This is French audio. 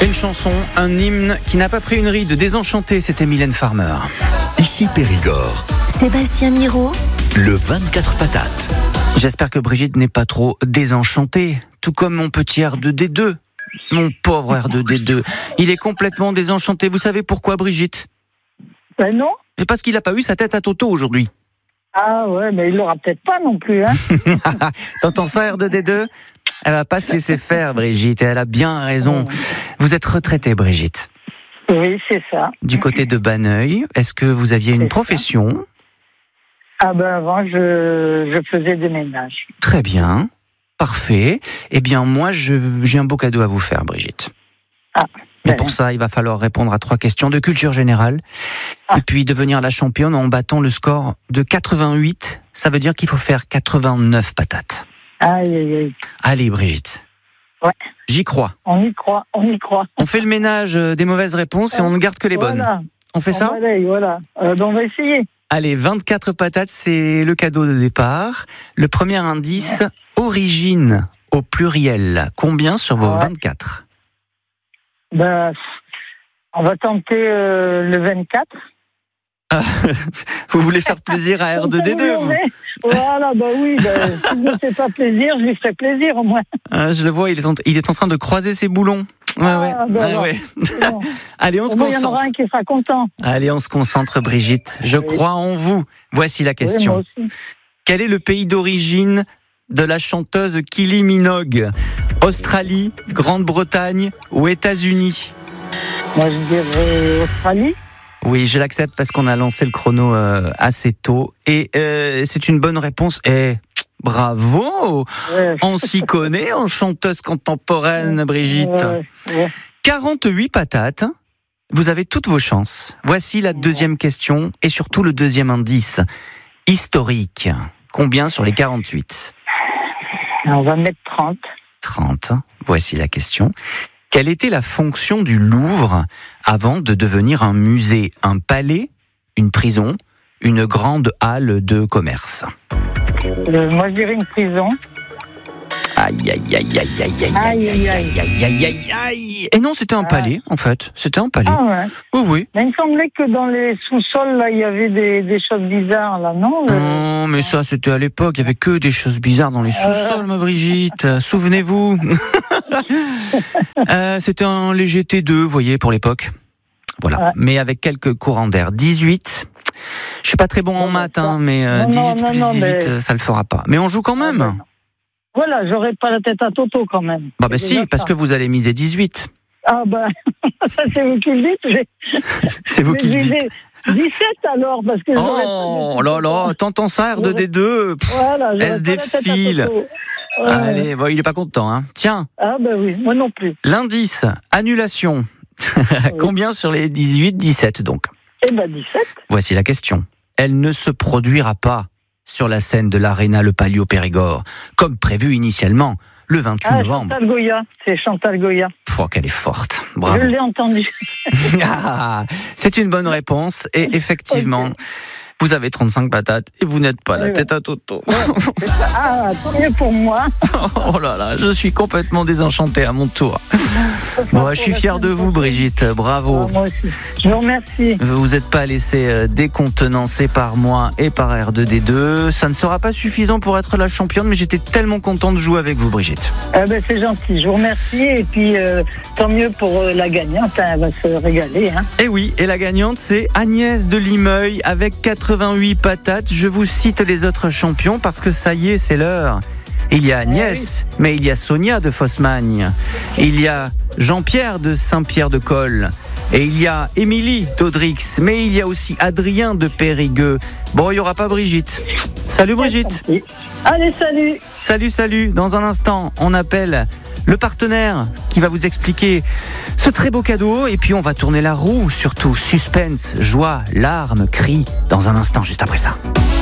Une chanson, un hymne qui n'a pas pris une ride. Désenchanté, c'était Mylène Farmer. Ici Périgord, Sébastien Miro, le 24 patates. J'espère que Brigitte n'est pas trop désenchantée, tout comme mon petit R2D2. Mon pauvre R2D2, il est complètement désenchanté. Vous savez pourquoi, Brigitte ? Ben non. Et parce qu'il n'a pas eu sa tête à Toto aujourd'hui. Ah ouais, mais il l'aura peut-être pas non plus, hein. T'entends ça, R2D2 ? Elle va pas se laisser faire, Brigitte, et elle a bien raison. Vous êtes retraitée, Brigitte. Oui, c'est ça. Du côté de Banneuil, est-ce que vous aviez une profession ? Ah ben avant, je faisais des ménages. Très bien, parfait. Eh bien, moi, j'ai un beau cadeau à vous faire, Brigitte. Ah. Et pour ça, il va falloir répondre à 3 questions de culture générale. Et puis devenir la championne en battant le score de 88. Ça veut dire qu'il faut faire 89 patates. Aïe, aïe, aïe. Allez, Brigitte. Ouais. J'y crois. On y croit. On fait le ménage des mauvaises réponses et on ne garde que les bonnes. Voilà. On fait ça ? Voilà. On va essayer. Allez, 24 patates, c'est le cadeau de départ. Le premier indice, origine au pluriel. Combien sur vos 24 ? Ben, on va tenter le 24. Vous voulez faire plaisir à R2D2 vous ? Voilà, oui, si je ne fais pas plaisir, je lui ferai plaisir au moins. Je le vois, il est en train de croiser ses boulons. Ouais. Bon. Allez, on se concentre. Il y en aura un qui sera content. Allez, on se concentre, Brigitte. Je crois en vous. Voici la question. Oui, moi aussi. Quel est le pays d'origine de la chanteuse Kylie Minogue ? Australie, Grande-Bretagne ou États-Unis ? Moi, je dirais Australie. Oui, je l'accepte parce qu'on a lancé le chrono assez tôt. Et c'est une bonne réponse. Bravo ! On s'y connaît en chanteuse contemporaine, Brigitte. 48 patates. Vous avez toutes vos chances. Voici la deuxième question et surtout le deuxième indice. Historique. Combien sur les 48 ? On va mettre 30. 30. Voici la question. Quelle était la fonction du Louvre avant de devenir un musée, un palais, une prison, une grande halle de commerce ? Moi, je dirais une prison. Aïe. Et non, c'était un palais, en fait. C'était un palais. Ah ouais. Oui. Mais il me semblait que dans les sous-sols, là, il y avait des choses bizarres, là, non ? Non, mais ça, c'était à l'époque. Il y avait que des choses bizarres dans les sous-sols, ma Brigitte. Souvenez-vous. C'était un léger T2, vous voyez, pour l'époque. Voilà. Ouais. Mais avec quelques courants d'air. 18. Je suis pas très bon en maths, mais 18 plus 18, ça le fera pas. Mais on joue quand même. Voilà, j'aurais pas la tête à Toto quand même. Bah si, parce que vous allez miser 18. Ah ça c'est vous qui le dites. C'est vous qui le dites. 17 alors, parce que... Oh là, t'entends ça, R2D2 Voilà, SD file. Allez, il est pas content, hein. Tiens. Ah oui, moi non plus. L'indice, annulation. Combien sur les 18, 17 donc ? 17. Voici la question. Elle ne se produira pas sur la scène de l'Arena Le Palio Périgord, comme prévu initialement, le 28 novembre. C'est Chantal Goya. Qu'elle est forte. Bravo. Je l'ai entendu. C'est une bonne réponse, et effectivement, vous avez 35 patates, et vous n'êtes pas la tête à Toto. Tant mieux pour moi. Oh là là, je suis complètement désenchanté à mon tour. Je suis fier de vous, Brigitte, bravo. Moi aussi. Je vous remercie. Vous n'êtes pas laissé décontenancer par moi et par R2D2. Ça ne sera pas suffisant pour être la championne, mais j'étais tellement content de jouer avec vous, Brigitte. C'est gentil, je vous remercie. Et puis, tant mieux pour la gagnante, elle va se régaler. Et oui, et la gagnante, c'est Agnès de Limeuil avec 88 patates. Je vous cite les autres champions parce que ça y est, c'est l'heure. Il y a Agnès, mais il y a Sonia de Fossemagne. Il y a Jean-Pierre de Saint-Pierre-de-Coll. Et il y a Émilie d'Audrix. Mais il y a aussi Adrien de Périgueux. Bon, il n'y aura pas Brigitte. Salut Brigitte. Allez, salut. Salut. Dans un instant, on appelle le partenaire qui va vous expliquer ce très beau cadeau. Et puis on va tourner la roue, surtout suspense, joie, larmes, cris. Dans un instant, juste après ça.